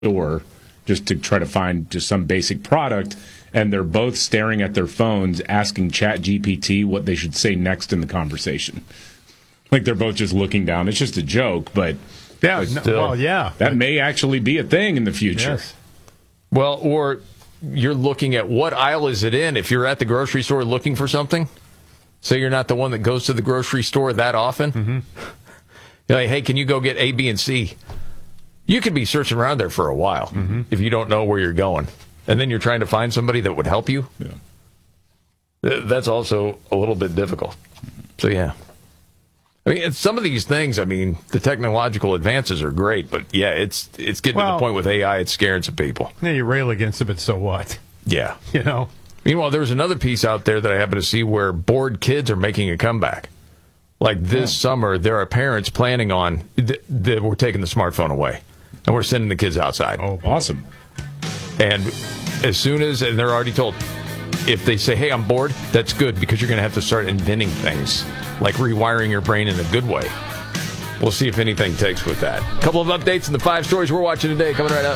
store just to try to find just some basic product, and they're both staring at their phones asking ChatGPT what they should say next in the conversation. Like they're both just looking down. It's just a joke, but that may actually be a thing in the future. Yes. Well, or you're looking at what aisle is it in if you're at the grocery store looking for something. Say you're not the one that goes to the grocery store that often. Mm-hmm. You're like, hey, can you go get A, B, and C? You could be searching around there for a while if you don't know where you're going. And then you're trying to find somebody that would help you. Yeah. That's also a little bit difficult. So, yeah. I mean, some of these things, I mean, the technological advances are great, but, yeah, it's getting to the point with AI, it's scaring some people. Yeah, you rail against it, but so what? Yeah. You know? Meanwhile, there was another piece out there that I happened to see where bored kids are making a comeback. Like this summer, there are parents planning on that we're taking the smartphone away, and we're sending the kids outside. Oh, awesome. And as soon as, and they're already told, if they say, hey, I'm bored, that's good, because you're going to have to start inventing things, like rewiring your brain in a good way. We'll see if anything takes with that. A couple of updates in the 5 stories we're watching today, coming right up.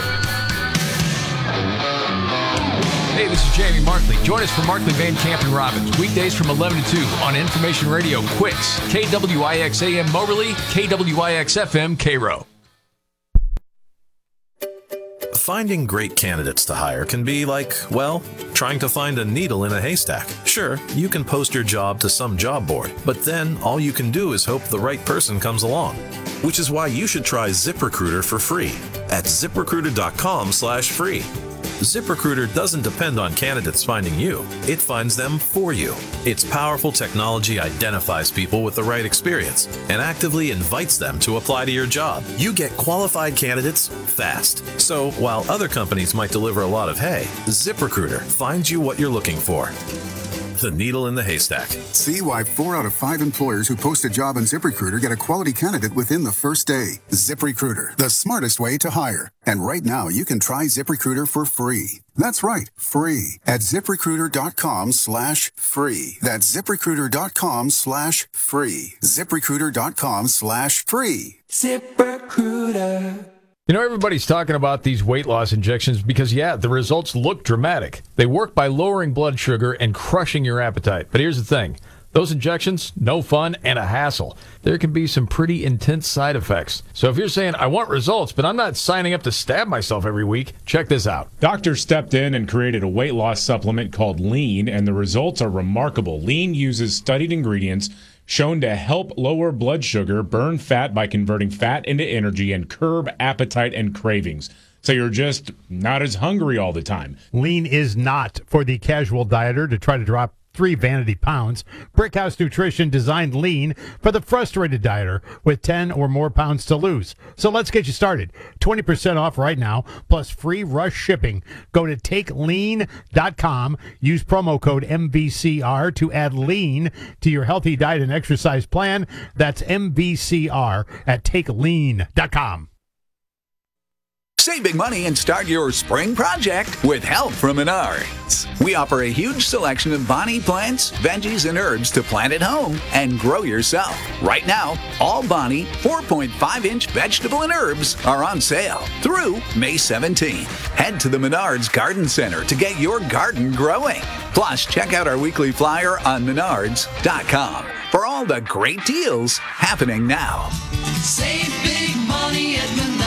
Hey, this is Jamie Markley. Join us for Markley, Van Camp, and Robbins, weekdays from 11 to 2 on Information Radio Quicks, KWIX AM Moberly, KWIX FM Cairo. Finding great candidates to hire can be like, well, trying to find a needle in a haystack. Sure, you can post your job to some job board, but then all you can do is hope the right person comes along. Which is why you should try ZipRecruiter for free at ZipRecruiter.com/free. ZipRecruiter doesn't depend on candidates finding you. It finds them for you. Its powerful technology identifies people with the right experience and actively invites them to apply to your job. You get qualified candidates fast. So while other companies might deliver a lot of hay, ZipRecruiter finds you what you're looking for. The needle in the haystack. See why 4 out of 5 employers who post a job on ZipRecruiter get a quality candidate within the first day. ZipRecruiter, the smartest way to hire. And right now, you can try ZipRecruiter for free. That's right, free at ZipRecruiter.com/free. That's ZipRecruiter.com/free. ZipRecruiter.com/free. ZipRecruiter. You know, everybody's talking about these weight loss injections because, yeah, the results look dramatic. They work by lowering blood sugar and crushing your appetite. But here's the thing. Those injections, no fun and a hassle. There can be some pretty intense side effects. So if you're saying, I want results, but I'm not signing up to stab myself every week, check this out. Doctors stepped in and created a weight loss supplement called Lean, and the results are remarkable. Lean uses studied ingredients shown to help lower blood sugar, burn fat by converting fat into energy, and curb appetite and cravings. So you're just not as hungry all the time. Lean is not for the casual dieter to try to drop 3 vanity pounds. Brickhouse Nutrition designed Lean for the frustrated dieter with 10 or more pounds to lose. So let's get you started. 20% off right now, plus free rush shipping. Go to TakeLean.com. Use promo code MVCR to add Lean to your healthy diet and exercise plan. That's MVCR at TakeLean.com. Save big money and start your spring project with help from Menards. We offer a huge selection of Bonnie plants, veggies, and herbs to plant at home and grow yourself. Right now, all Bonnie 4.5-inch vegetable and herbs are on sale through May 17th. Head to the Menards Garden Center to get your garden growing. Plus, check out our weekly flyer on Menards.com for all the great deals happening now. Save big money at Menards.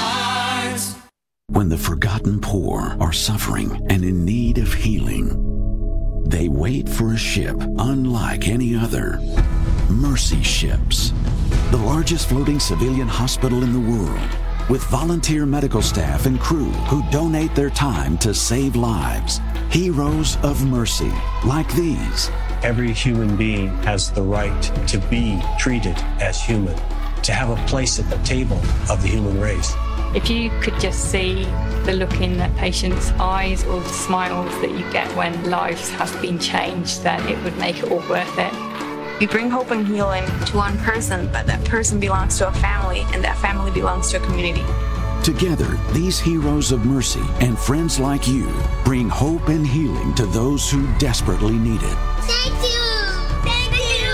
When the forgotten poor are suffering and in need of healing, they wait for a ship unlike any other. Mercy Ships, the largest floating civilian hospital in the world, with volunteer medical staff and crew who donate their time to save lives. Heroes of Mercy, like these. Every human being has the right to be treated as human, to have a place at the table of the human race. If you could just see the look in that patient's eyes or the smiles that you get when lives have been changed, then it would make it all worth it. We bring hope and healing to one person, but that person belongs to a family, and that family belongs to a community. Together, these heroes of mercy and friends like you bring hope and healing to those who desperately need it. Thank you! Thank you!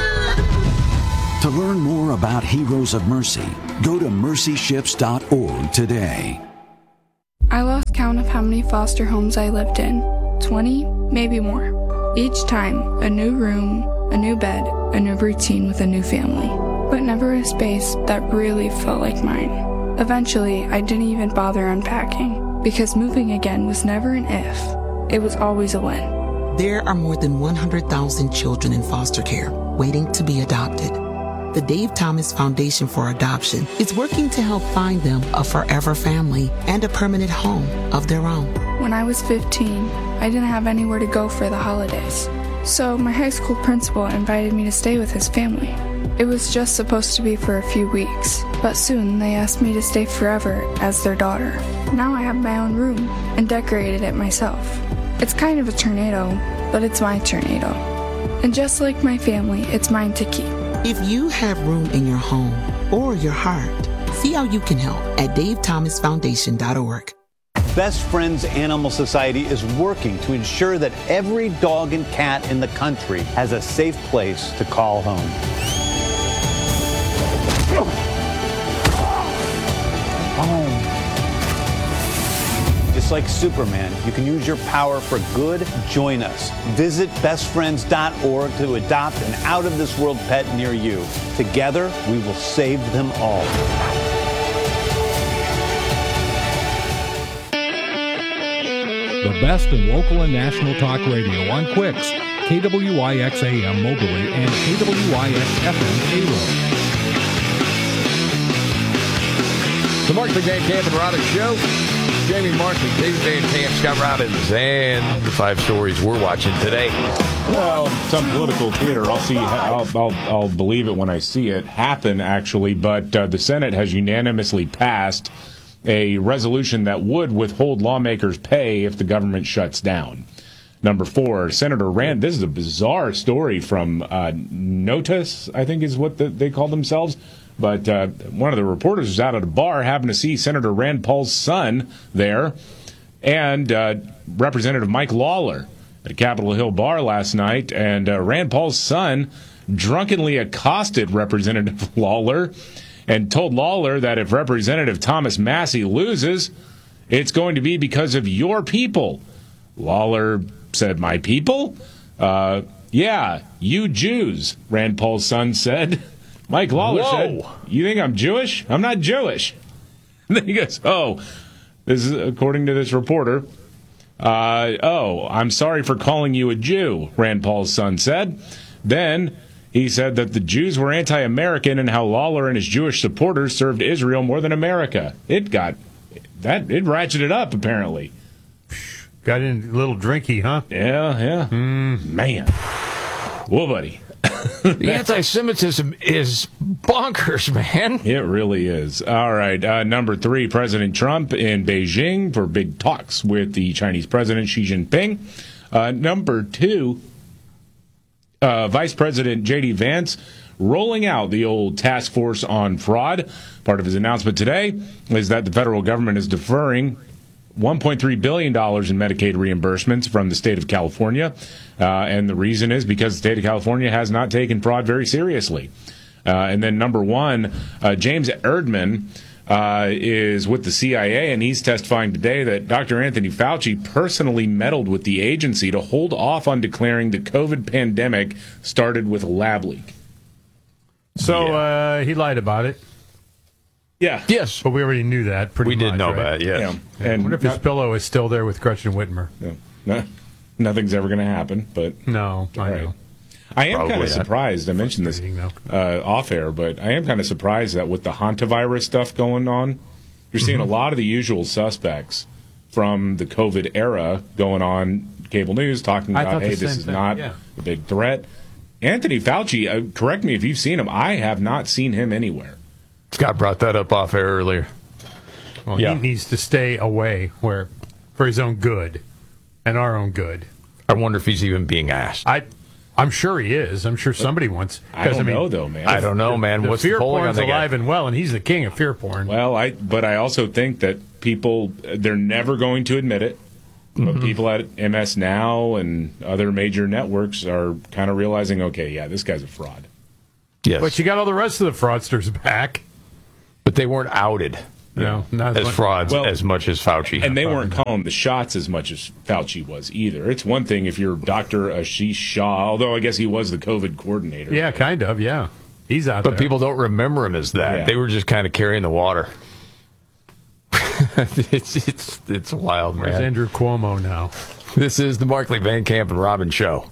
To learn more about Heroes of Mercy, go to mercyships.org today. I lost count of how many foster homes I lived in. 20, maybe more. Each time, a new room, a new bed, a new routine with a new family. But never a space that really felt like mine. Eventually, I didn't even bother unpacking, because moving again was never an if. It was always a when. There are more than 100,000 children in foster care waiting to be adopted. The Dave Thomas Foundation for Adoption is working to help find them a forever family and a permanent home of their own. When I was 15, I didn't have anywhere to go for the holidays. So my high school principal invited me to stay with his family. It was just supposed to be for a few weeks, but soon they asked me to stay forever as their daughter. Now I have my own room and decorated it myself. It's kind of a tornado, but it's my tornado. And just like my family, it's mine to keep. If you have room in your home or your heart, see how you can help at davethomasfoundation.org. Best Friends Animal Society is working to ensure that every dog and cat in the country has a safe place to call home. Home. Just like Superman, you can use your power for good. Join us. Visit bestfriends.org to adopt an out-of-this-world pet near you. Together, we will save them all. The best in local and national talk radio on Quicks, KWIX AM Moberly and KWIX FM Cairo. The Markley Van Camp and Robbins Show. Jamie Markley, David Van Camp, Scott Robbins, and the 5 stories we're watching today. Well, some political theater. I'll believe it when I see it happen, actually. But the Senate has unanimously passed a resolution that would withhold lawmakers' pay if the government shuts down. Number 4, Senator Rand. This is a bizarre story from Notice, I think is what they call themselves. But one of the reporters was out at a bar, happened to see Senator Rand Paul's son there, and Representative Mike Lawler at a Capitol Hill bar last night. And Rand Paul's son drunkenly accosted Representative Lawler and told Lawler that if Representative Thomas Massie loses, it's going to be because of your people. Lawler said, "My people?" Yeah, you Jews, Rand Paul's son said. Mike Lawler said, "You think I'm Jewish? I'm not Jewish." And then he goes, this is according to this reporter. I'm sorry for calling you a Jew, Rand Paul's son said. Then he said that the Jews were anti-American and how Lawler and his Jewish supporters served Israel more than America. It ratcheted up, apparently. Got in a little drinky, huh? Yeah. Man. Whoa, buddy. The anti-Semitism is bonkers, man. It really is. All right. Number 3, President Trump in Beijing for big talks with the Chinese President Xi Jinping. Number 2, Vice President J.D. Vance rolling out the old task force on fraud. Part of his announcement today is that the federal government is deferring $1.3 billion in Medicaid reimbursements from the state of California. And the reason is because the state of California has not taken fraud very seriously. And then number 1, James Erdman is with the CIA, and he's testifying today that Dr. Anthony Fauci personally meddled with the agency to hold off on declaring the COVID pandemic started with a lab leak. So he lied about it. Yeah. Yes. But we already knew that pretty much. We did know right? that, yes. Yeah. And I wonder if his pillow is still there with Gretchen Whitmer. No, nothing's ever going to happen, but... No, I know. I am kind of surprised. I mentioned this off air, but I am kind of surprised that with the hantavirus stuff going on, you're seeing a lot of the usual suspects from the COVID era going on cable news talking about, hey, this is not a big threat. Anthony Fauci, correct me if you've seen him. I have not seen him anywhere. Scott brought that up off air earlier. Well, he needs to stay away for his own good and our own good. I wonder if he's even being asked. I'm sure he is. I'm sure somebody wants. I don't know, though, man. I don't know, man. What's fear porn's alive and well, and he's the king of fear porn. Well, but I also think that people, they're never going to admit it. But people at MS Now and other major networks are kind of realizing, okay, yeah, this guy's a fraud. Yes. But you got all the rest of the fraudsters back. But they weren't outed. No, not as frauds as much as Fauci. And they weren't calling the shots as much as Fauci was either. It's one thing if you're Dr. Ashish Shah, although I guess he was the COVID coordinator. Yeah, kind of, yeah. He's out there. But people don't remember him as that. Yeah. They were just kind of carrying the water. It's wild, man. Where's Andrew Cuomo now? This is the Markley, Van Camp, and Robbins Show.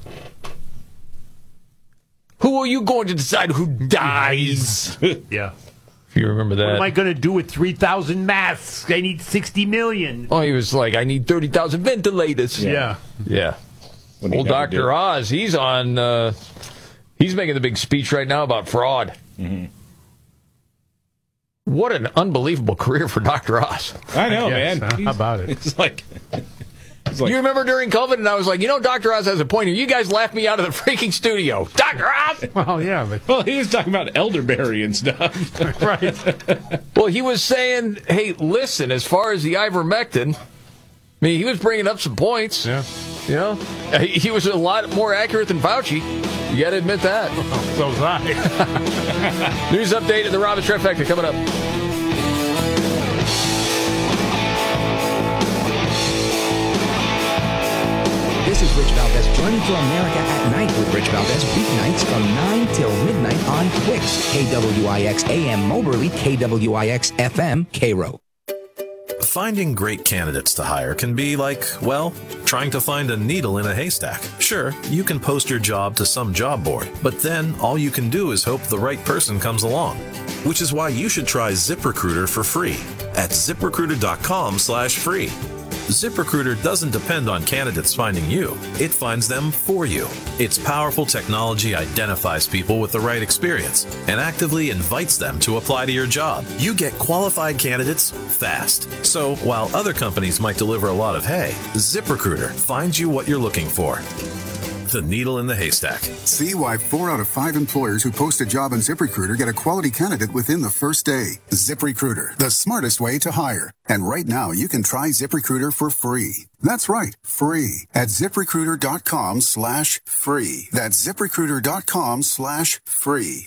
Who are you going to decide who dies? Yeah. If you remember that. What am I going to do with 3,000 masks? I need 60 million. Oh, he was like, I need 30,000 ventilators. Yeah. Yeah. Old Dr. Oz, he's on, he's making the big speech right now about fraud. Mm-hmm. What an unbelievable career for Dr. Oz. I know, Yes, man. how about it? It's like... You remember during COVID, and I was like, Dr. Oz has a point here. You guys laughed me out of the freaking studio. Dr. Oz! Well, yeah. But... Well, he was talking about elderberry and stuff. Right. Well, he was saying, hey, listen, as far as the ivermectin, I mean, he was bringing up some points. Yeah. You know? He was a lot more accurate than Fauci. You got to admit that. So was I. News update at the Robbins Trifecta coming up. This is Rich Valdez joining for America at Night with Rich Valdez weeknights from 9 till midnight on Quicks, KWIX AM Moberly, KWIX FM Cairo. Finding great candidates to hire can be like, well, trying to find a needle in a haystack. Sure, you can post your job to some job board, but then all you can do is hope the right person comes along. Which is why you should try ZipRecruiter for free at ZipRecruiter.com/free. ZipRecruiter doesn't depend on candidates finding you. It finds them for you. Its powerful technology identifies people with the right experience and actively invites them to apply to your job. You get qualified candidates fast. So while other companies might deliver a lot of hay, ZipRecruiter finds you what you're looking for. The needle in the haystack. See why 4 out of 5 employers who post a job on ZipRecruiter get a quality candidate within the first day. ZipRecruiter, the smartest way to hire. And right now, you can try ZipRecruiter for free. That's right, free at ZipRecruiter.com/free. That's ZipRecruiter.com/free.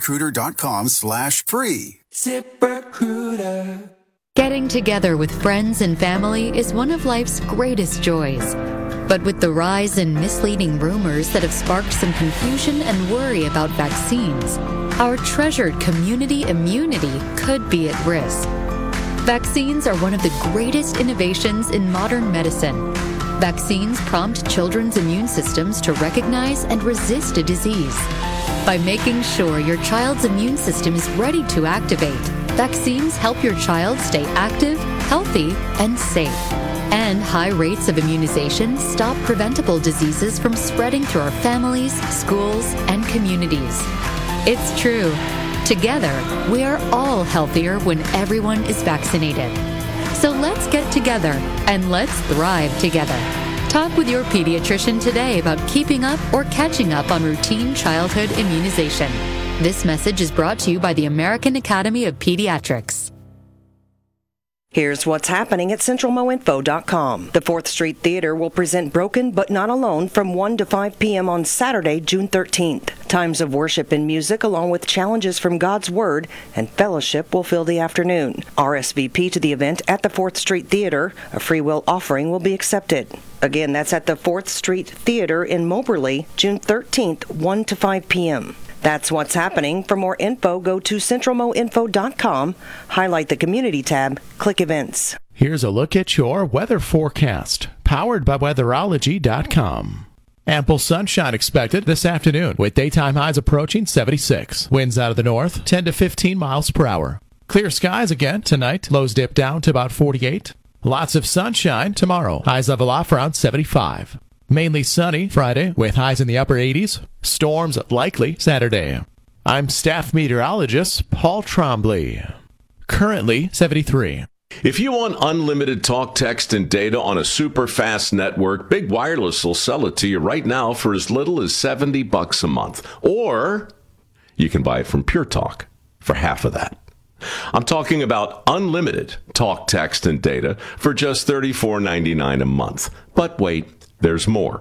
ZipRecruiter.com/free. ZipRecruiter. Getting together with friends and family is one of life's greatest joys. But with the rise in misleading rumors that have sparked some confusion and worry about vaccines, our treasured community immunity could be at risk. Vaccines are one of the greatest innovations in modern medicine. Vaccines prompt children's immune systems to recognize and resist a disease. By making sure your child's immune system is ready to activate, vaccines help your child stay active, healthy, and safe. And high rates of immunization stop preventable diseases from spreading through our families, schools, and communities. It's true. Together, we are all healthier when everyone is vaccinated. So let's get together and let's thrive together. Talk with your pediatrician today about keeping up or catching up on routine childhood immunization. This message is brought to you by the American Academy of Pediatrics. Here's what's happening at CentralMoInfo.com. The 4th Street Theater will present Broken But Not Alone from 1 to 5 p.m. on Saturday, June 13th. Times of worship and music, along with challenges from God's Word and fellowship, will fill the afternoon. RSVP to the event at the 4th Street Theater. A free will offering will be accepted. Again, that's at the 4th Street Theater in Moberly, June 13th, 1 to 5 p.m. That's what's happening. For more info, go to CentralMoInfo.com, highlight the Community tab, click Events. Here's a look at your weather forecast, powered by Weatherology.com. Ample sunshine expected this afternoon, with daytime highs approaching 76. Winds out of the north, 10 to 15 miles per hour. Clear skies again tonight. Lows dip down to about 48. Lots of sunshine tomorrow. Highs level off around 75. Mainly sunny Friday with highs in the upper 80s. Storms likely Saturday. I'm staff meteorologist Paul Trombley. Currently 73. If you want unlimited talk, text, and data on a super fast network, Big Wireless will sell it to you right now for as little as $70 a month. Or you can buy it from Pure Talk for half of that. I'm talking about unlimited talk, text, and data for just $34.99 a month. But wait, there's more.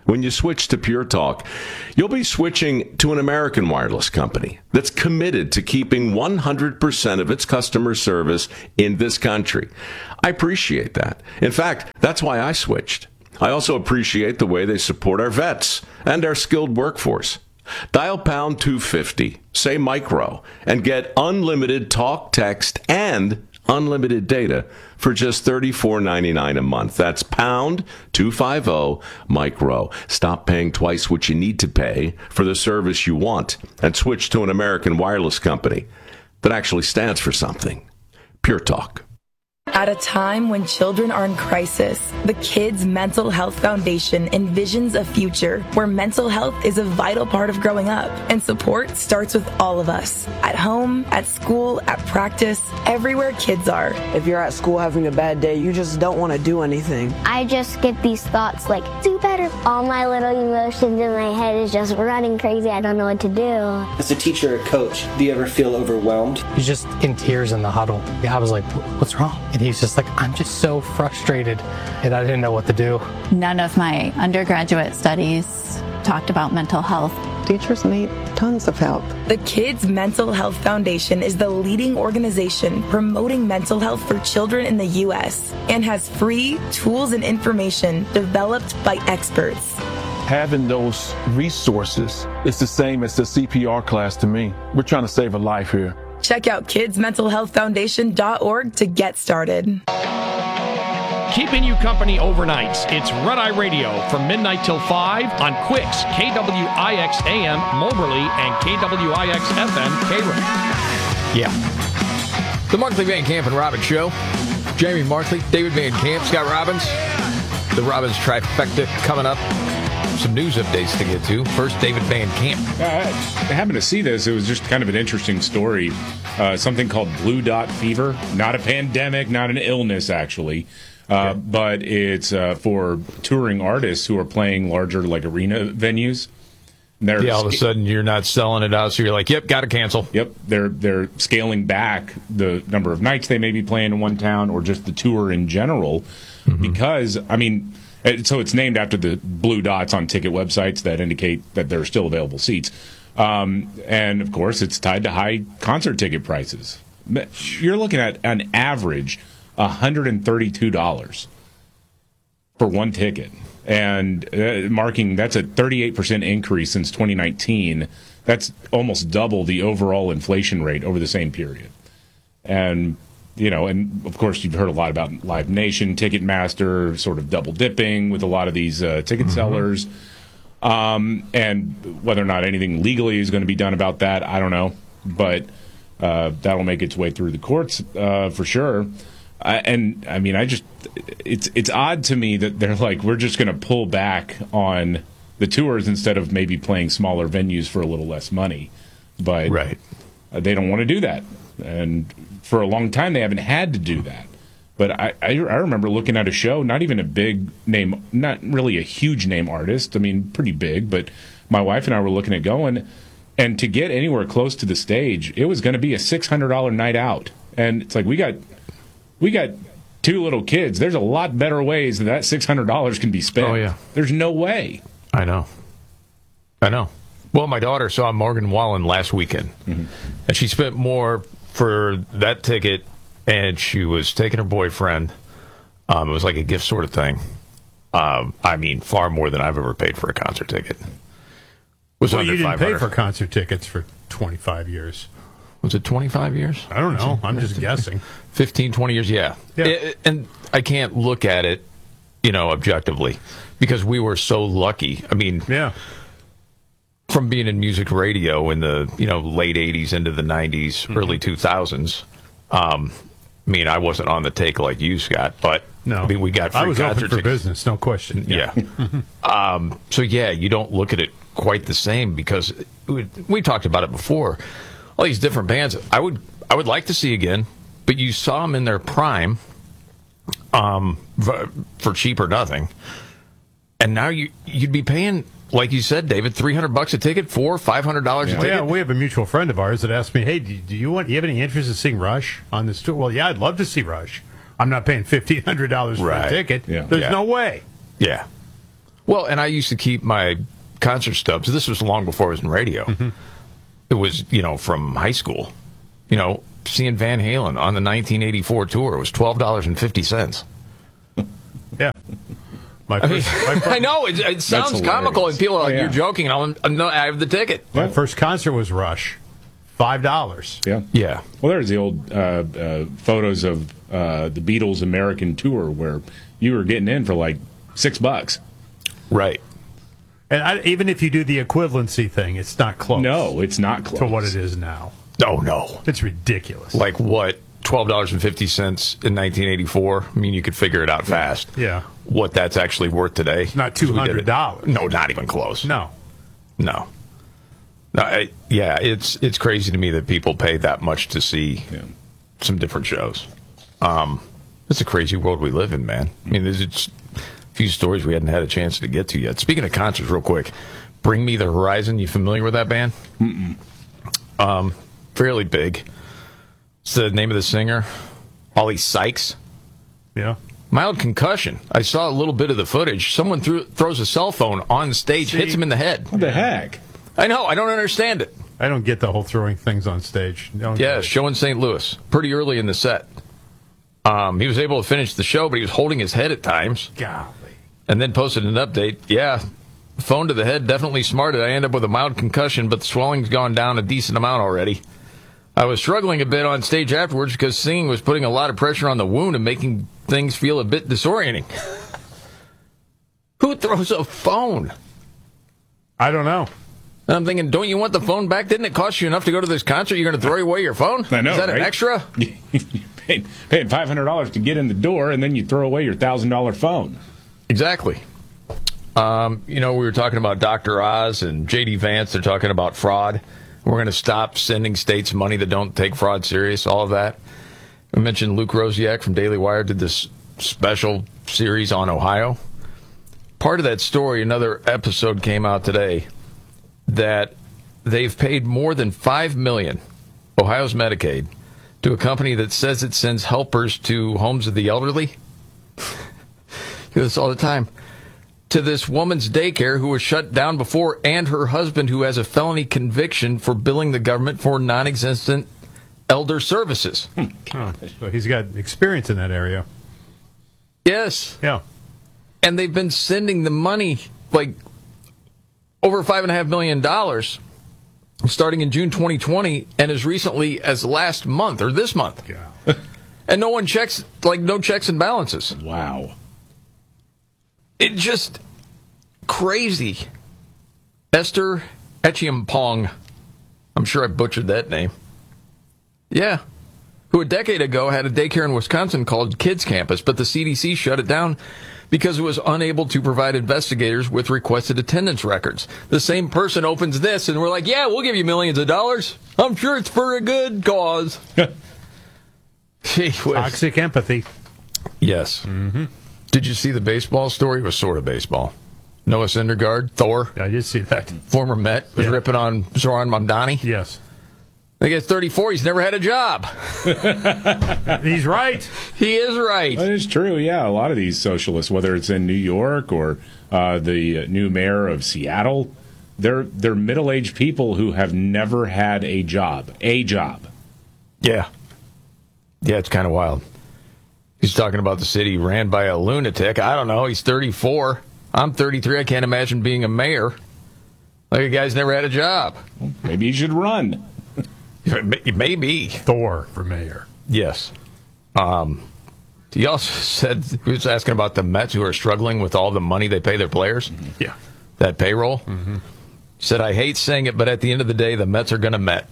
When you switch to Pure Talk, you'll be switching to an American wireless company that's committed to keeping 100% of its customer service in this country. I appreciate that. In fact, that's why I switched. I also appreciate the way they support our vets and our skilled workforce. Dial pound 250, say micro, and get unlimited talk, text, and unlimited data for just $34.99 a month. That's pound 250 micro. Stop paying twice what you need to pay for the service you want and switch to an American wireless company that actually stands for something. Pure Talk. At a time when children are in crisis, the Kids Mental Health Foundation envisions a future where mental health is a vital part of growing up, and support starts with all of us. At home, at school, at practice, everywhere kids are. If you're at school having a bad day, you just don't want to do anything. I just get these thoughts like, do better. All my little emotions in my head is just running crazy. I don't know what to do. As a teacher or coach, do you ever feel overwhelmed? He's just in tears in the huddle. Yeah, I was like, what's wrong? And he's just like, I'm just so frustrated, and I didn't know what to do. None of my undergraduate studies talked about mental health. Teachers need tons of help. The Kids Mental Health Foundation is the leading organization promoting mental health for children in the U.S. and has free tools and information developed by experts. Having those resources is the same as the CPR class to me. We're trying to save a life here. Check out kidsmentalhealthfoundation.org to get started. Keeping you company overnights. It's Red Eye Radio from midnight till 5 on Quicks, KWIX AM Moberly and KWIX FM Cairo. Yeah. The Markley, Van Camp and Robbins Show. Jamie Markley, David Van Camp, Scott Robbins. The Robbins trifecta coming up. Some news updates to get to. First, David Van Camp. I happened to see this. It was just kind of an interesting story. Something called Blue Dot Fever. Not a pandemic, not an illness, actually. But it's for touring artists who are playing larger, like, arena venues. All of a sudden, you're not selling it out, so you're like, yep, got to cancel. Yep, they're scaling back the number of nights they may be playing in one town or just the tour in general. Because, I mean... So it's named after the blue dots on ticket websites that indicate that there are still available seats. And, of course, it's tied to high concert ticket prices. You're looking at an average $132 for one ticket. And that's a 38% increase since 2019. That's almost double the overall inflation rate over the same period. And... and of course, you've heard a lot about Live Nation, Ticketmaster, sort of double dipping with a lot of these ticket sellers. And whether or not anything legally is going to be done about that, I don't know. But that'll make its way through the courts for sure. It's odd to me that they're like, we're just going to pull back on the tours instead of maybe playing smaller venues for a little less money. But they don't want to do that. And for a long time, they haven't had to do that. But I remember looking at a show, not even a big name, not really a huge name artist. I mean, pretty big. But my wife and I were looking at going, and to get anywhere close to the stage, it was going to be a $600 night out. And it's like, we got two little kids. There's a lot better ways that $600 can be spent. Oh, yeah. There's no way. I know. Well, my daughter saw Morgan Wallen last weekend, and she spent more for that ticket, and she was taking her boyfriend. It was like a gift sort of thing. I mean, far more than I've ever paid for a concert ticket. Well, you didn't pay for concert tickets for 25 years. Was it 25 years? I don't know. I'm just guessing. 15, 20 years, yeah. And I can't look at it, objectively, because we were so lucky. I mean, from being in music radio in the late 80s into the 90s, early 2000s. I mean, I wasn't on the take like you, Scott, but no. I mean, we got free I was concert open for tickets. business, no question. Yeah. So you don't look at it quite the same, because we talked about it before. All these different bands, I would like to see again, but you saw them in their prime, for cheap or nothing, and now you'd be paying, like you said, David, $300 a ticket, $400-$500 a ticket. Yeah, we have a mutual friend of ours that asked me, "Hey, do you have any interest in seeing Rush on this tour?" Well, yeah, I'd love to see Rush. I'm not paying $1,500 for a ticket. Yeah. There's no way. Yeah. Well, and I used to keep my concert stubs. This was long before I was in radio. Mm-hmm. It was, from high school. Seeing Van Halen on the 1984 tour was $12.50. Yeah. I know, it sounds comical, and people are like, you're joking. No, I have the ticket. My first concert was Rush. $5. Yeah. Yeah. Well, there's the old photos of the Beatles' American tour where you were getting in for like $6. Right. And even if you do the equivalency thing, it's not close. No, it's not close to what it is now. Oh, no. It's ridiculous. Like what? $12.50 in 1984? I mean, you could figure it out fast. Yeah. What that's actually worth today. It's not $200. No, not even close. No. It's crazy to me that people pay that much to see some different shows. It's a crazy world we live in, man. I mean, there's a few stories we hadn't had a chance to get to yet. Speaking of concerts, real quick, Bring Me the Horizon. You familiar with that band? Mm-mm. Fairly big. It's the name of the singer, Ollie Sykes. Yeah. Mild concussion. I saw a little bit of the footage. Someone throws a cell phone on stage, hits him in the head. What the heck? I know. I don't understand it. I don't get the whole throwing things on stage. Show in St. Louis. Pretty early in the set. He was able to finish the show, but he was holding his head at times. Golly. And then posted an update. Yeah, phone to the head definitely smarted. I end up with a mild concussion, but the swelling's gone down a decent amount already. I was struggling a bit on stage afterwards because singing was putting a lot of pressure on the wound and making things feel a bit disorienting. Who throws a phone? I don't know. And I'm thinking, don't you want the phone back? Didn't it cost you enough to go to this concert? You're going to throw away your phone? I know, Is that right? an extra? Paying $500 to get in the door, and then you throw away your $1,000 phone. Exactly. We were talking about Dr. Oz and J.D. Vance. They're talking about fraud. We're going to stop sending states money that don't take fraud serious, all of that. We mentioned Luke Rosiak from Daily Wire did this special series on Ohio. Part of that story, another episode came out today, that they've paid more than $5 million, Ohio's Medicaid, to a company that says it sends helpers to homes of the elderly. Do this all the time. To this woman's daycare who was shut down before, and her husband who has a felony conviction for billing the government for non-existent elder services. Oh, so he's got experience in that area. Yes. Yeah. And they've been sending the money, like over $5.5 million, starting in June 2020, and as recently as last month, or this month. Yeah. And no one checks, no checks and balances. Wow. It just crazy. Esther Echiampong. I'm sure I butchered that name. Yeah. Who a decade ago had a daycare in Wisconsin called Kids Campus, but the CDC shut it down because it was unable to provide investigators with requested attendance records. The same person opens this, and we're like, yeah, we'll give you millions of dollars. I'm sure it's for a good cause. Toxic empathy. Yes. Mm-hmm. Did you see the baseball story? It was sort of baseball. Noah Syndergaard, Thor. Yeah, I did see that. Former Met, was ripping on Zoran Mamdani. Yes. I guess 34, he's never had a job. He's right. He is right. That is true, yeah. A lot of these socialists, whether it's in New York or the new mayor of Seattle, they're middle-aged people who have never had a job. Yeah. Yeah, it's kind of wild. He's talking about the city ran by a lunatic. I don't know. He's 34. I'm 33. I can't imagine being a mayor. Like a guy's never had a job. Well, maybe he should run. Maybe. Thor for mayor. Yes. He also said, he was asking about the Mets who are struggling with all the money they pay their players. Mm-hmm. Yeah. That payroll. Mm-hmm. He said, I hate saying it, but at the end of the day, the Mets are going to Met.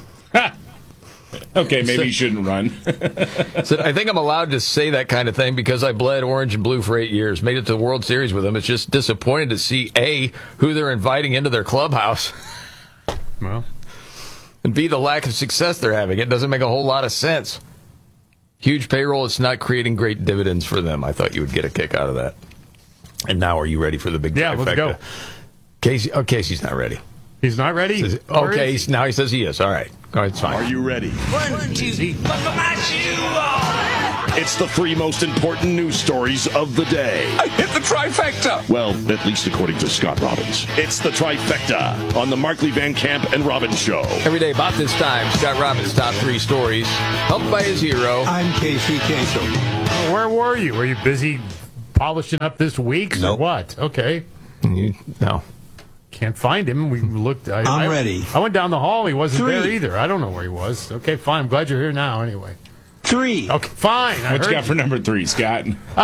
Okay, maybe you shouldn't run. Said, I think I'm allowed to say that kind of thing because I bled orange and blue for 8 years, made it to the World Series with them. It's just disappointing to see, A, who they're inviting into their clubhouse. Well. And B, the lack of success they're having. It doesn't make a whole lot of sense. Huge payroll, it's not creating great dividends for them. I thought you would get a kick out of that. And now are you ready for the big trifecta? Let's go. Casey's not ready. He's not ready? Okay, now he says he is. All right. It's fine. Are you ready? 1, 2, 3. Buckle my shoe on. It's the 3 most important news stories of the day. I hit the trifecta. Well, at least according to Scott Robbins. It's the trifecta on the Markley, Van Camp, and Robbins Show. Every day about this time, Scott Robbins' top 3 stories, helped by his hero. I'm Casey Kasem. Where were you? Were you busy polishing up this week or what? Okay. No. Can't find him. We looked. I'm ready. I went down the hall. He wasn't 3. there either. I don't know where he was. Okay, fine. I'm glad you're here now anyway. 3. Okay, fine. What you got for number 3, Scott?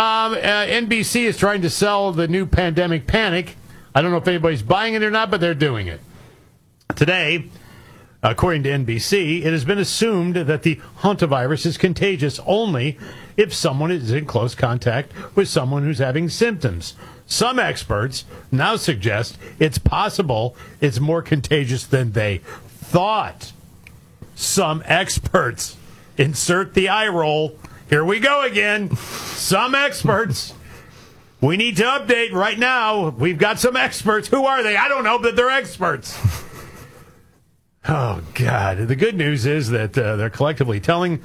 NBC is trying to sell the new Pandemic Panic. I don't know if anybody's buying it or not, but they're doing it. Today, according to NBC, it has been assumed that the hantavirus is contagious only if someone is in close contact with someone who's having symptoms. Some experts now suggest it's possible it's more contagious than they thought. Some experts. Insert the eye roll. Here we go again. Some experts. We need to update right now. We've got some experts. Who are they? I don't know, but they're experts. Oh, God. The good news is that they're collectively telling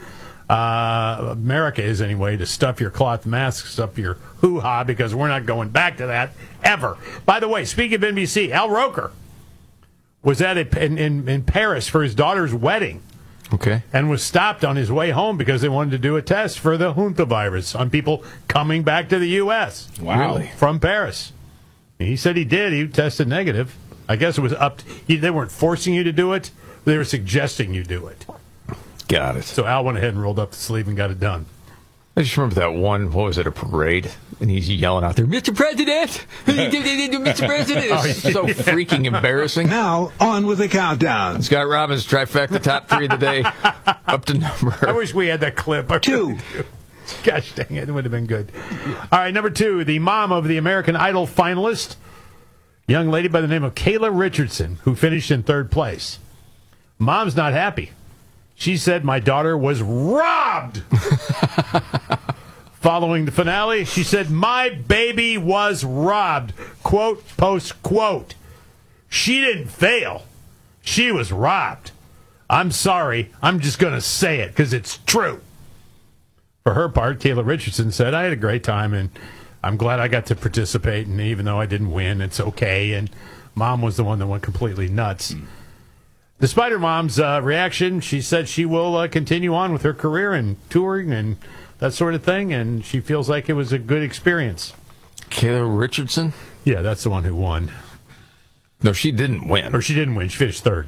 America is anyway to stuff your cloth masks up your hoo-ha because we're not going back to that ever. By the way, speaking of NBC, Al Roker was at in Paris for his daughter's wedding. Okay. And was stopped on his way home because they wanted to do a test for the hantavirus on people coming back to the U.S. Wow. Really? From Paris. He said he did. He tested negative. I guess it was they weren't forcing you to do it. They were suggesting you do it. Got it. So Al went ahead and rolled up the sleeve and got it done. I just remember that one, what was it, a parade? And he's yelling out there, Mr. President! Mr. President! It's so freaking embarrassing. Now, on with the countdown. Scott Robbins, trifecta, top 3 of the day. Up to number... I wish we had that clip. 2. Gosh dang it would have been good. All right, number 2, the mom of the American Idol finalist, young lady by the name of Kayla Richardson, who finished in 3rd place. Mom's not happy. She said, my daughter was robbed. Following the finale, she said, my baby was robbed. Quote, post quote. She didn't fail. She was robbed. I'm sorry. I'm just going to say it because it's true. For her part, Kayla Richardson said, I had a great time and I'm glad I got to participate. And even though I didn't win, it's okay. And Mom was the one that went completely nuts. Despite her mom's reaction, she said she will continue on with her career and touring and that sort of thing, and she feels like it was a good experience. Kayla Richardson? Yeah, that's the one who won. No, she didn't win. Or she didn't win. She finished 3rd.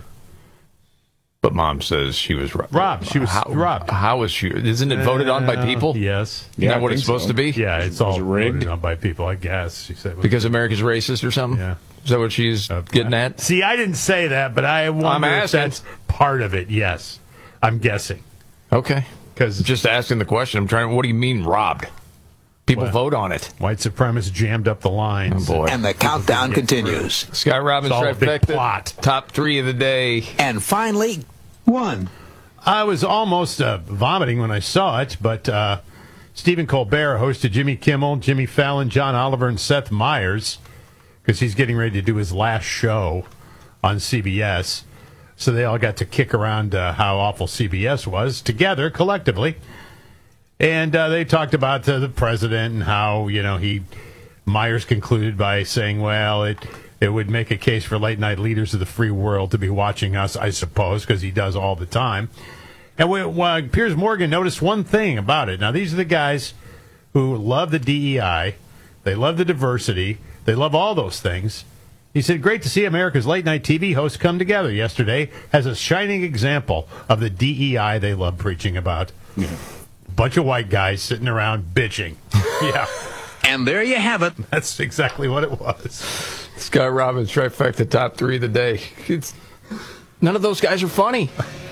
But Mom says she was robbed. She was robbed. How was she? Isn't it voted on by people? Yes. Isn't that what it's supposed to be? Yeah, it's all voted on by people, I guess. She said because America's racist or something? Yeah. Is that what she's getting at? See, I didn't say that, but I wonder if that's part of it. Yes. I'm guessing. Okay. Because just asking the question. What do you mean robbed? People vote on it. White supremacists jammed up the lines. Oh, boy. And the countdown continues. Scott Robbins, trifecta, top 3 of the day. And finally, 1. I was almost vomiting when I saw it, but Stephen Colbert hosted Jimmy Kimmel, Jimmy Fallon, John Oliver, and Seth Meyers because he's getting ready to do his last show on CBS. So they all got to kick around how awful CBS was together, collectively. And they talked about the president and how, Myers concluded by saying, well, it would make a case for late-night leaders of the free world to be watching us, I suppose, because he does all the time. And Piers Morgan noticed one thing about it. Now, these are the guys who love the DEI. They love the diversity. They love all those things. He said, great to see America's late-night TV hosts come together yesterday as a shining example of the DEI they love preaching about. Yeah. Bunch of white guys sitting around bitching. Yeah. And there you have it. That's exactly what it was. Scott Robbins, trifecta, top 3 of the day. None of those guys are funny.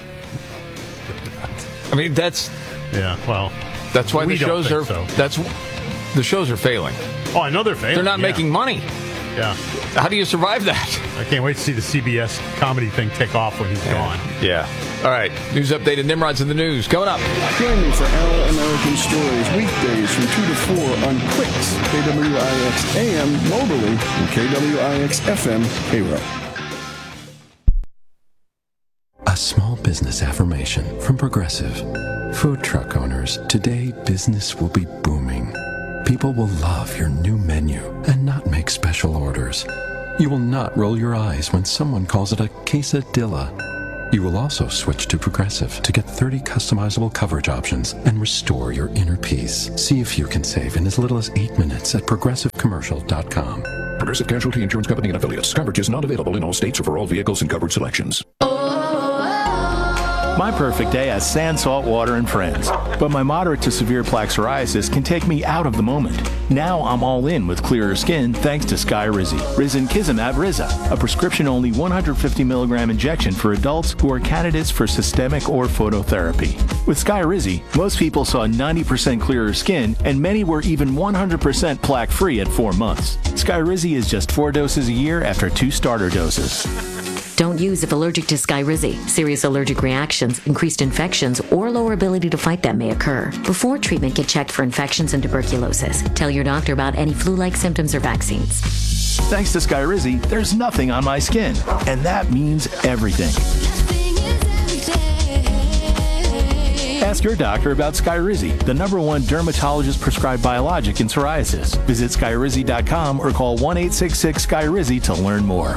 I mean, that's why the shows are. So. The shows are failing. Oh, I know they're failing. They're not making money. Yeah. How do you survive that? I can't wait to see the CBS comedy thing take off when he's gone. Yeah. All right. News update and Nimrod's in the news. Coming up. Join me for All American Stories weekdays from 2 to 4 on Quicks, KWIX AM Moberly, and KWIX FM Cairo. A small business affirmation from Progressive. Food truck owners, today business will be booming. People will love your new menu and not make special orders. You will not roll your eyes when someone calls it a quesadilla. You will also switch to Progressive to get 30 customizable coverage options and restore your inner peace. See if you can save in as little as 8 minutes at ProgressiveCommercial.com. Progressive Casualty Insurance Company and Affiliates. Coverage is not available in all states or for all vehicles and coverage selections. My perfect day has sand, salt water, and friends. But my moderate to severe plaque psoriasis can take me out of the moment. Now I'm all in with clearer skin thanks to Skyrizi. Risankizumab Riza, a prescription-only 150 milligram injection for adults who are candidates for systemic or phototherapy. With Skyrizi, most people saw 90% clearer skin, and many were even 100% plaque-free at 4 months. Skyrizi is just 4 doses a year after 2 starter doses. Don't use if allergic to Skyrizi. Serious allergic reactions, increased infections, or lower ability to fight them may occur. Before treatment, get checked for infections and tuberculosis. Tell your doctor about any flu-like symptoms or vaccines. Thanks to Skyrizi, there's nothing on my skin, and that means everything. Ask your doctor about Skyrizi, the #1 dermatologist-prescribed biologic in psoriasis. Visit Skyrizi.com or call 1-866-SKYRIZI to learn more.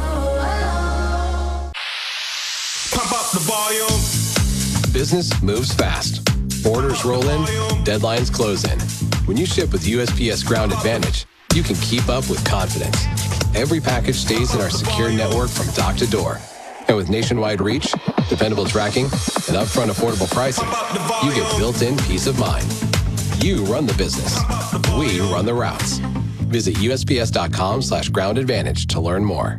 The volume. Business moves fast. Orders roll in, deadlines close in. When you ship with USPS Ground Advantage, you can keep up with confidence. Every package stays in our secure network from dock to door. And with nationwide reach, dependable tracking, and upfront affordable pricing, you get built-in peace of mind. You run the business. We run the routes. Visit USPS.com/Ground Advantage to learn more.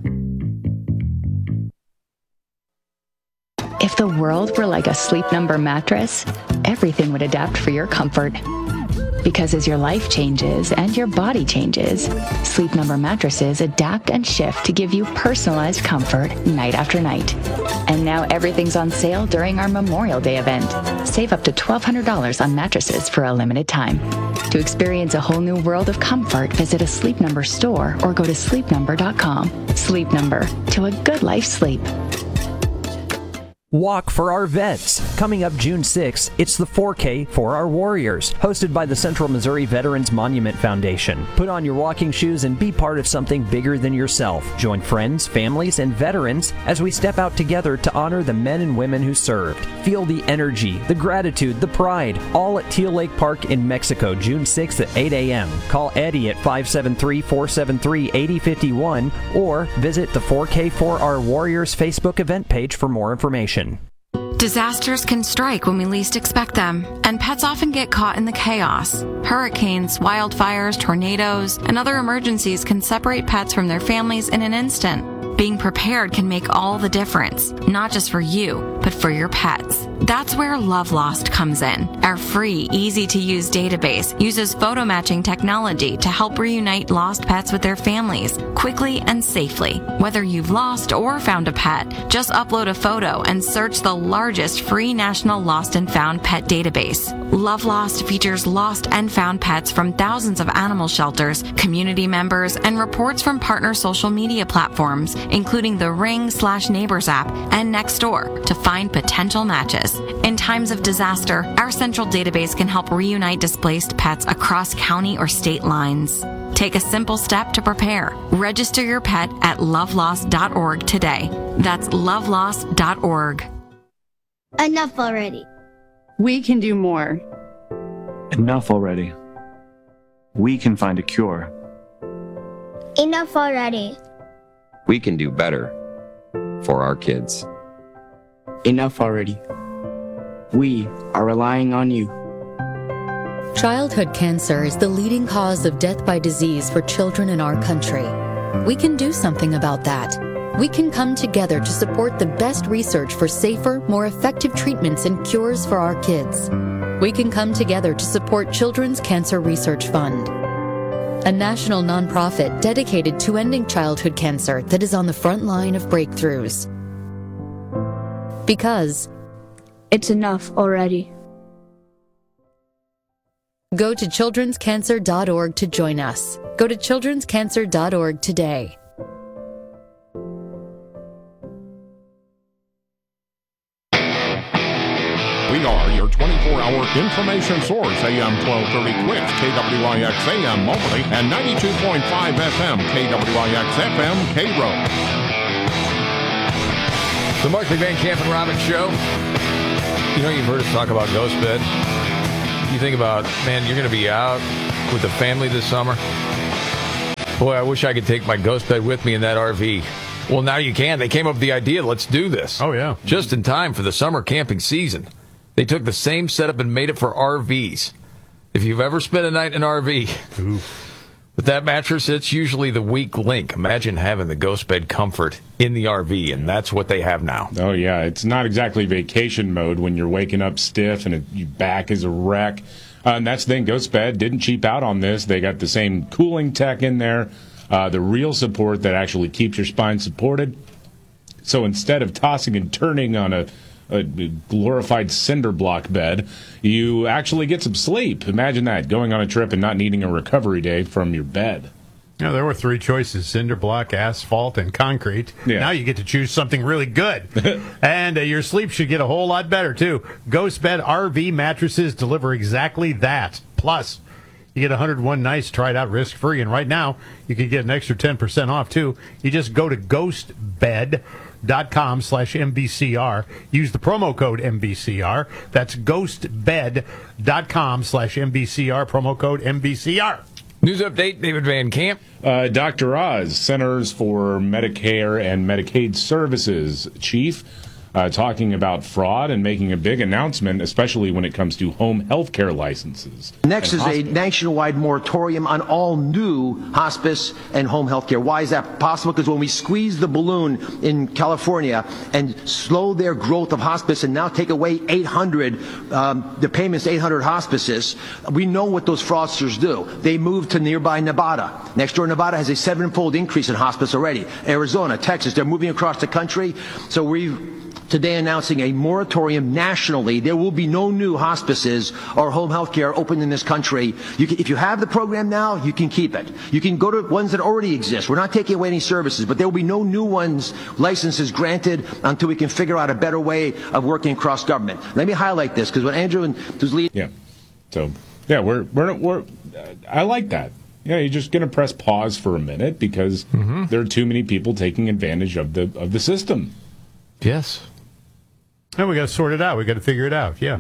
If the world were like a Sleep Number mattress, everything would adapt for your comfort. Because as your life changes and your body changes, Sleep Number mattresses adapt and shift to give you personalized comfort night after night. And now everything's on sale during our Memorial Day event. Save up to $1,200 on mattresses for a limited time. To experience a whole new world of comfort, visit a Sleep Number store or go to sleepnumber.com. Sleep Number, to a good life sleep. Walk for Our Vets. Coming up June 6th, it's the 4K for Our Warriors, hosted by the Central Missouri Veterans Monument Foundation. Put on your walking shoes and be part of something bigger than yourself. Join friends, families, and veterans as we step out together to honor the men and women who served. Feel the energy, the gratitude, the pride, all at Teal Lake Park in Mexico, June 6th at 8 a.m. Call Eddie at 573-473-8051 or visit the 4K for Our Warriors Facebook event page for more information. Disasters can strike when we least expect them, and pets often get caught in the chaos. Hurricanes, wildfires, tornadoes, and other emergencies can separate pets from their families in an instant. Being prepared can make all the difference, not just for you, but for your pets. That's where Love Lost comes in. Our free, easy-to-use database uses photo matching technology to help reunite lost pets with their families quickly and safely. Whether you've lost or found a pet, just upload a photo and search the largest free national lost and found pet database. Love Lost features lost and found pets from thousands of animal shelters, community members, and reports from partner social media platforms, including the Ring/Neighbors app and Nextdoor, to find potential matches. In times of disaster, our central database can help reunite displaced pets across county or state lines. Take a simple step to prepare. Register your pet at lovelost.org today. That's lovelost.org. Enough already. We can do more. Enough already. We can find a cure. Enough already. We can do better for our kids. Enough already. We are relying on you. Childhood cancer is the leading cause of death by disease for children in our country. We can do something about that. We can come together to support the best research for safer, more effective treatments and cures for our kids. We can come together to support Children's Cancer Research Fund, a national nonprofit dedicated to ending childhood cancer that is on the front line of breakthroughs. Because it's enough already. Go to childrenscancer.org to join us. Go to childrenscancer.org today. We are your 24-hour information source, AM 1230 Quicks, KWIX AM Moberly, and 92.5 FM, KWIX FM, Cairo. The Markley, Van Camp, and Robbins Show. You know, you've heard us talk about Ghost Bed. You think about, man, you're going to be out with the family this summer. Boy, I wish I could take my Ghost Bed with me in that RV. Well, now you can. They came up with the idea, let's do this. Oh, yeah. Just in time for the summer camping season. They took the same setup and made it for RVs. If you've ever spent a night in an RV, with that mattress, it's usually the weak link. Imagine having the Ghost Bed comfort in the RV, and that's what they have now. Oh, yeah. It's not exactly vacation mode when you're waking up stiff and your back is a wreck. And that's the thing. Ghost Bed didn't cheap out on this. They got the same cooling tech in there, the real support that actually keeps your spine supported. So instead of tossing and turning on a glorified cinder block bed, you actually get some sleep. Imagine that, going on a trip and not needing a recovery day from your bed. Yeah, there were 3 choices: cinder block, asphalt, and concrete. Yeah. Now you get to choose something really good. And your sleep should get a whole lot better, too. Ghost Bed RV mattresses deliver exactly that. Plus, you get 101 nights tried out risk-free. And right now, you can get an extra 10% off, too. You just go to ghostbed.com/MVCR. Use the promo code MVCR. That's ghostbed.com/MVCR, promo code MVCR. News update, David Van Camp. Dr. Oz, Centers for Medicare and Medicaid Services chief, talking about fraud and making a big announcement, especially when it comes to home health care licenses. Next is a nationwide moratorium on all new hospice and home health care. Why is that possible? Because when we squeeze the balloon in California and slow their growth of hospice and now take away 800, the payments to 800 hospices, we know what those fraudsters do. They move to nearby Nevada. Next door Nevada has a 7-fold increase in hospice already. Arizona, Texas, they're moving across the country. So we've today announcing a moratorium nationally. There will be no new hospices or home health care open in this country. If you have the program now, you can keep it. You can go to ones that already exist. We're not taking away any services, but there will be no new ones, licenses granted until we can figure out a better way of working across government. Let me highlight this, because when Andrew was leading... Yeah. So, yeah, we're I like that. Yeah, you're just going to press pause for a minute because there are too many people taking advantage of the system. Yes. And we got to sort it out. We got to figure it out. Yeah.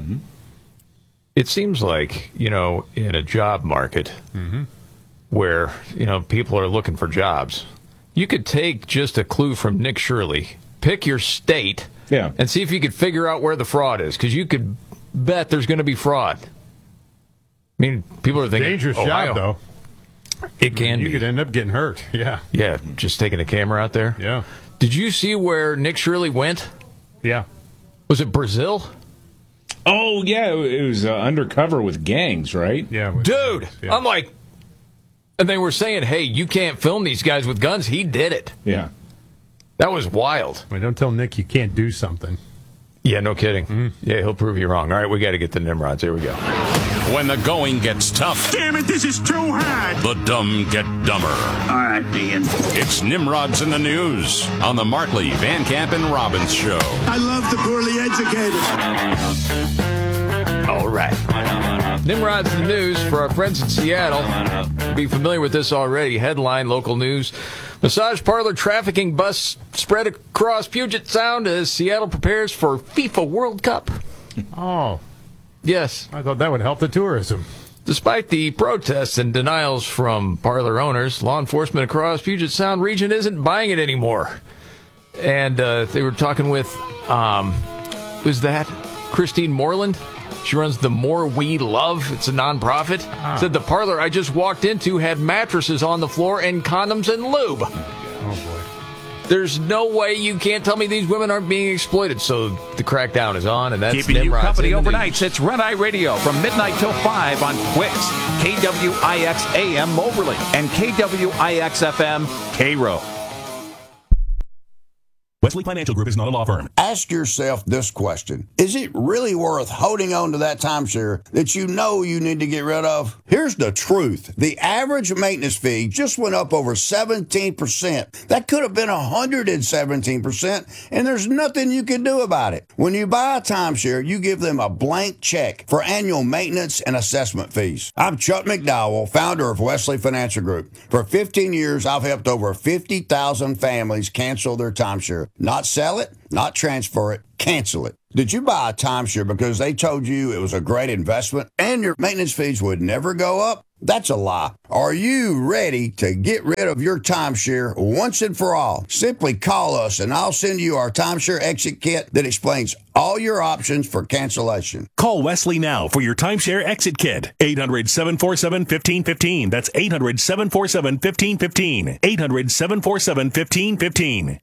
It seems like, in a job market where, people are looking for jobs, you could take just a clue from Nick Shirley, pick your state, and see if you could figure out where the fraud is, because you could bet there's going to be fraud. I mean, people are thinking, dangerous Ohio. job, though. It can be. You could end up getting hurt. Yeah. Yeah, just taking a camera out there. Yeah. Did you see where Nick Shirley went? Yeah. Was it Brazil? Oh, yeah. It was undercover with gangs, right? Yeah. Dude, yeah. I'm like, and they were saying, hey, you can't film these guys with guns. He did it. Yeah. That was wild. Well, don't tell Nick you can't do something. Yeah, no kidding. Yeah, he'll prove you wrong. All right, we got to get the Nimrods. Here we go. When the going gets tough. Damn it, this is too hard. The dumb get dumber. All right, Ian. It's Nimrods in the News on the Markley, Van Camp, and Robbins Show. I love the poorly educated. All right. Nimrods in the News for our friends in Seattle. You'll be familiar with this already. Headline, local news. Massage parlor trafficking bust spread across Puget Sound as Seattle prepares for FIFA World Cup. Oh. Yes. I thought that would help the tourism. Despite the protests and denials from parlor owners, law enforcement across Puget Sound region isn't buying it anymore. And they were talking with, who's that? Christine Moreland. She runs the More We Love. It's a nonprofit. Said the parlor I just walked into had mattresses on the floor and condoms and lube. Oh, boy. There's no way you can't tell me these women aren't being exploited. So the crackdown is on, and that's keeping you company overnight. News. It's Red Eye Radio from midnight till 5 on Quicks, KWIX AM Moberly, and KWIX FM Cairo. Wesley Financial Group is not a law firm. Ask yourself this question. Is it really worth holding on to that timeshare that you know you need to get rid of? Here's the truth. The average maintenance fee just went up over 17%. That could have been 117%, and there's nothing you can do about it. When you buy a timeshare, you give them a blank check for annual maintenance and assessment fees. I'm Chuck McDowell, founder of Wesley Financial Group. For 15 years, I've helped over 50,000 families cancel their timeshare. Not sell it, not transfer it, cancel it. Did you buy a timeshare because they told you it was a great investment and your maintenance fees would never go up? That's a lie. Are you ready to get rid of your timeshare once and for all? Simply call us and I'll send you our timeshare exit kit that explains all your options for cancellation. Call Wesley now for your timeshare exit kit. 800-747-1515. That's 800-747-1515. 800-747-1515.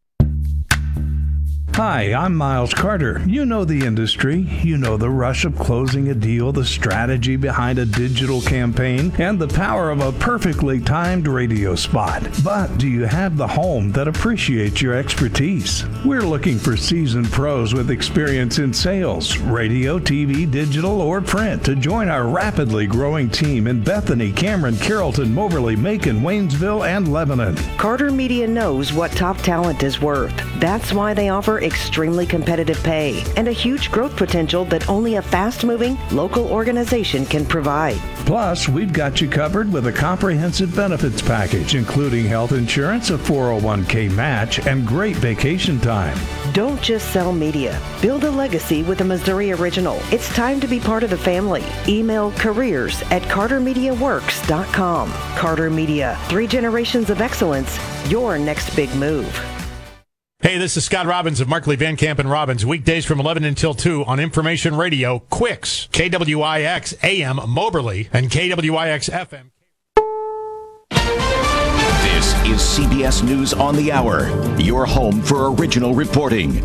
Hi, I'm Miles Carter. You know the industry. You know the rush of closing a deal, the strategy behind a digital campaign, and the power of a perfectly timed radio spot. But do you have the home that appreciates your expertise? We're looking for seasoned pros with experience in sales, radio, TV, digital, or print to join our rapidly growing team in Bethany, Cameron, Carrollton, Moberly, Macon, Waynesville, and Lebanon. Carter Media knows what top talent is worth. That's why they offer extremely competitive pay and a huge growth potential that only a fast-moving local organization can provide. Plus, we've got you covered with a comprehensive benefits package, including health insurance, a 401k match, and great vacation time. Don't just sell media. Build a legacy with a Missouri original. It's time to be part of the family. Email careers@cartermediaworks.com. Carter Media, 3 generations of excellence, your next big move. Hey, this is Scott Robbins of Markley, Van Camp, and Robbins. Weekdays from 11 until 2 on Information Radio, Quicks, KWIX AM Moberly, and KWIX FM. This is CBS News on the Hour, your home for original reporting.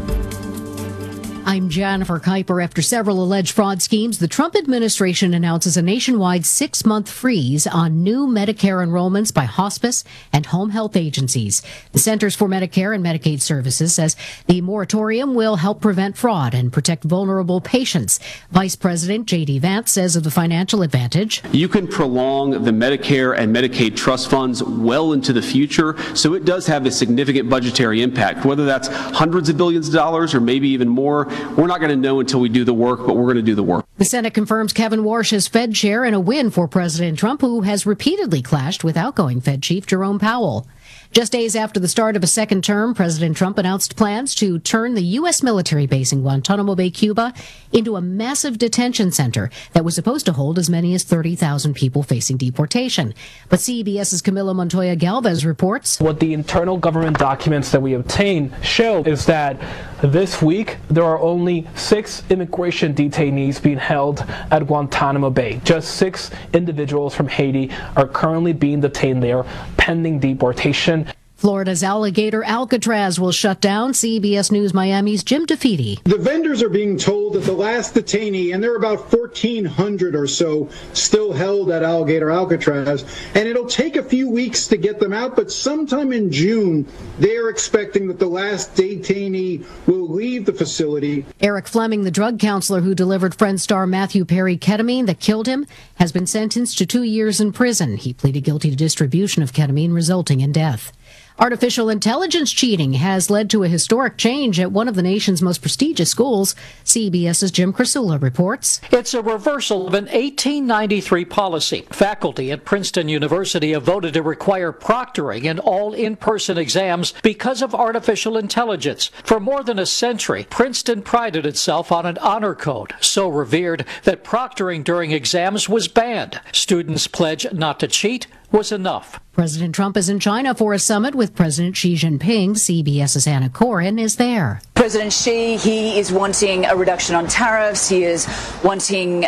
I'm Jennifer Kuiper. After several alleged fraud schemes, the Trump administration announces a nationwide 6-month freeze on new Medicare enrollments by hospice and home health agencies. The Centers for Medicare and Medicaid Services says the moratorium will help prevent fraud and protect vulnerable patients. Vice President J.D. Vance says of the financial advantage, you can prolong the Medicare and Medicaid trust funds well into the future, so it does have a significant budgetary impact, whether that's hundreds of billions of dollars or maybe even more. We're not going to know until we do the work, but we're going to do the work. The Senate confirms Kevin Warsh as Fed chair in a win for President Trump, who has repeatedly clashed with outgoing Fed chief Jerome Powell. Just days after the start of a second term, President Trump announced plans to turn the U.S. military base in Guantanamo Bay, Cuba, into a massive detention center that was supposed to hold as many as 30,000 people facing deportation. But CBS's Camila Montoya Galvez reports, what the internal government documents that we obtained show is that this week there are only 6 immigration detainees being held at Guantanamo Bay. Just 6 individuals from Haiti are currently being detained there pending deportation. Florida's alligator Alcatraz will shut down. CBS News Miami's Jim DeFede. The vendors are being told that the last detainee, and there are about 1,400 or so still held at alligator Alcatraz, and it'll take a few weeks to get them out, but sometime in June, they are expecting that the last detainee will leave the facility. Eric Fleming, the drug counselor who delivered Friends star Matthew Perry ketamine that killed him, has been sentenced to 2 years in prison. He pleaded guilty to distribution of ketamine, resulting in death. Artificial intelligence cheating has led to a historic change at one of the nation's most prestigious schools. CBS's Jim Krasula reports. It's a reversal of an 1893 policy. Faculty at Princeton University have voted to require proctoring in all in-person exams because of artificial intelligence. For more than a century, Princeton prided itself on an honor code so revered that proctoring during exams was banned. Students pledge not to cheat was enough. President Trump is in China for a summit with President Xi Jinping. CBS's Anna Corin is there. President Xi, he is wanting a reduction on tariffs. He is wanting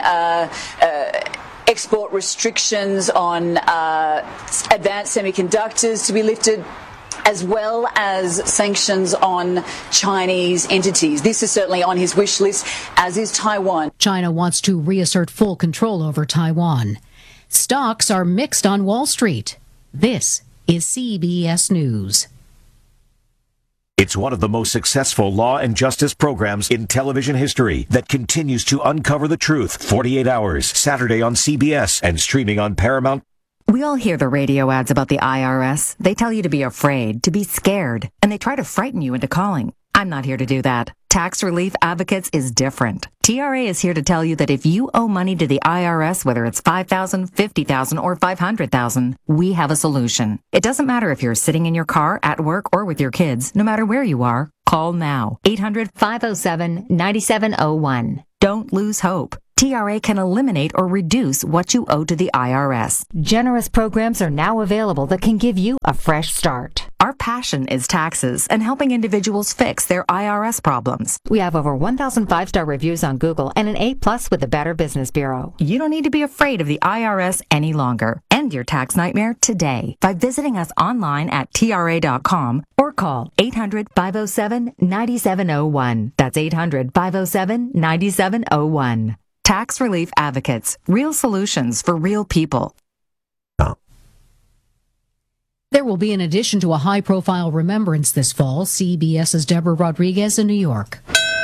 export restrictions on advanced semiconductors to be lifted, as well as sanctions on Chinese entities. This is certainly on his wish list, as is Taiwan. China wants to reassert full control over Taiwan. Stocks are mixed on Wall Street. This is CBS News. It's one of the most successful law and justice programs in television history that continues to uncover the truth. 48 Hours, Saturday on CBS and streaming on Paramount. We all hear the radio ads about the IRS. They tell you to be afraid, to be scared, and they try to frighten you into calling. I'm not here to do that. Tax Relief Advocates is different. TRA is here to tell you that if you owe money to the IRS, whether it's $5,000, $50,000, or $500,000, we have a solution. It doesn't matter if you're sitting in your car, at work, or with your kids. No matter where you are, call now. 800-507-9701. Don't lose hope. TRA can eliminate or reduce what you owe to the IRS. Generous programs are now available that can give you a fresh start. Our passion is taxes and helping individuals fix their IRS problems. We have over 1,000 5-star reviews on Google and an A+ with the Better Business Bureau. You don't need to be afraid of the IRS any longer. End your tax nightmare today by visiting us online at TRA.com or call 800-507-9701. That's 800-507-9701. Tax Relief Advocates. Real solutions for real people. There will be an addition to a high-profile remembrance this fall. CBS's Deborah Rodriguez in New York.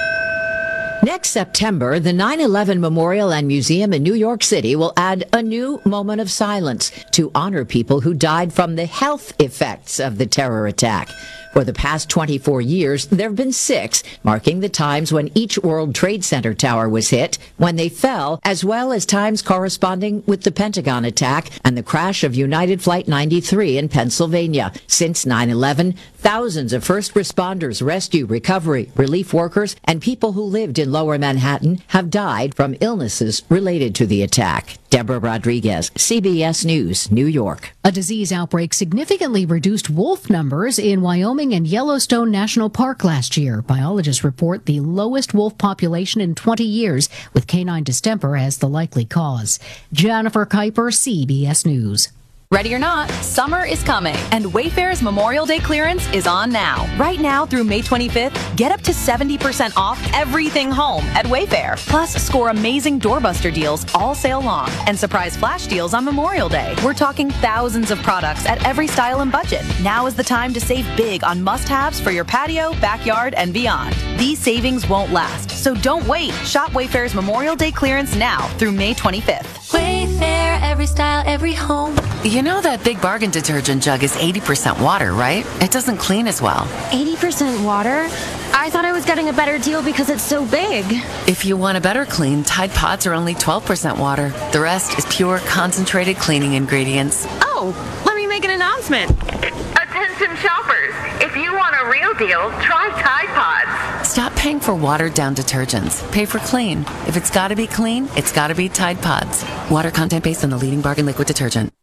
Next September, the 9/11 Memorial and Museum in New York City will add a new moment of silence to honor people who died from the health effects of the terror attack. For the past 24 years, there have been 6, marking the times when each World Trade Center tower was hit, when they fell, as well as times corresponding with the Pentagon attack and the crash of United Flight 93 in Pennsylvania. Since 9/11, thousands of first responders, rescue, recovery, relief workers, and people who lived in Lower Manhattan have died from illnesses related to the attack. Deborah Rodriguez, CBS News, New York. A disease outbreak significantly reduced wolf numbers in Wyoming and Yellowstone National Park last year. Biologists report the lowest wolf population in 20 years, with canine distemper as the likely cause. Jennifer Kuiper, CBS News. Ready or not, summer is coming, and Wayfair's Memorial Day clearance is on now. Right now through May 25th, get up to 70% off everything home at Wayfair. Plus, score amazing doorbuster deals all sale long and surprise flash deals on Memorial Day. We're talking thousands of products at every style and budget. Now is the time to save big on must-haves for your patio, backyard, and beyond. These savings won't last, so don't wait. Shop Wayfair's Memorial Day clearance now through May 25th. Wayfair, every style, every home. You know that Big Bargain detergent jug is 80% water, right? It doesn't clean as well. 80% water? I thought I was getting a better deal because it's so big. If you want a better clean, Tide Pods are only 12% water. The rest is pure, concentrated cleaning ingredients. Oh, let me make an announcement. Attention shoppers, if you want a real deal, try Tide Pods. Stop paying for watered-down detergents. Pay for clean. If it's got to be clean, it's got to be Tide Pods. Water content based on the leading bargain liquid detergent.